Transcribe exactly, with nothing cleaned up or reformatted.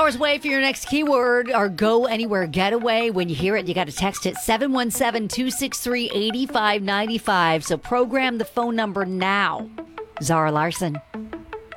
hours away for your next keyword or go anywhere getaway. When you hear it, you got to text it seven one seven, two six three, eight five nine five. So program the phone number now. Zara Larson.